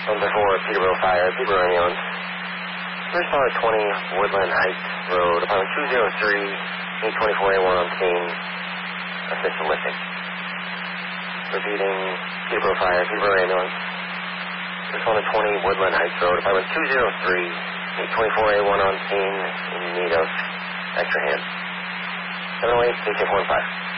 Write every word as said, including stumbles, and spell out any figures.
one by four, Peterborough Fire, Peterborough Ambulance. Responder twenty, Woodland Heights Road, apartment two oh three, eight twenty-four A one on scene. Assist lifting. Repeating, Peterborough Fire, Peterborough Ambulance. Responder twenty, Woodland Heights Road, apartment two oh three, eight twenty-four A one on scene, in need of extra hands. seven oh eight, eight six one five.